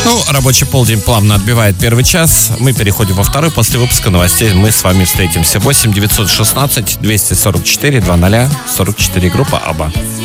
Ну, рабочий полдень плавно отбивает первый час. Мы переходим во второй. После выпуска новостей мы с вами встретимся. 8 916 244 00 44. Группа АББА.